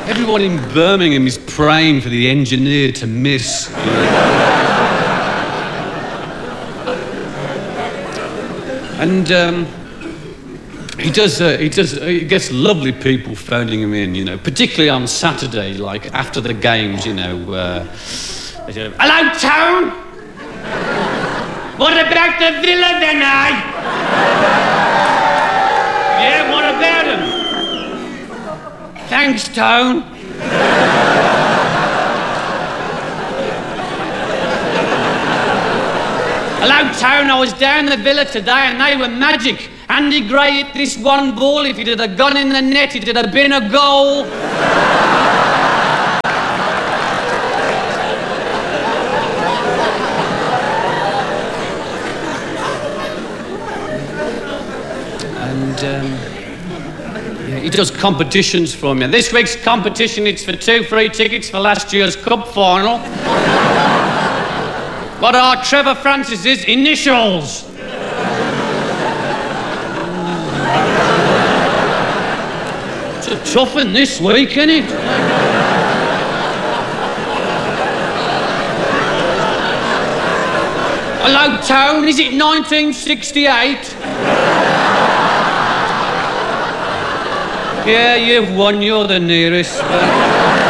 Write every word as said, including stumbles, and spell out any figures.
Everyone in Birmingham is praying for the engineer to miss. You know? And um, he does. Uh, he does. Uh, he gets lovely people phoning him in. You know, particularly on Saturday, like after the games. You know. Uh, they say, "Hello, Tone. What about the Villa then, eh? Yeah, what about him? Thanks, Tone." "Hello, Tone. I was down the Villa today and they were magic. Andy Gray hit this one ball. If he'd have gone in the net, it'd have been a goal." And, um, yeah, he does competitions for me. And this week's competition, it's for two free tickets for last year's cup final. What are Trevor Francis's initials? It's a tough one this week, isn't it? Hello, Tone. Is it nineteen sixty-eight? Yeah, you've won. You're the nearest.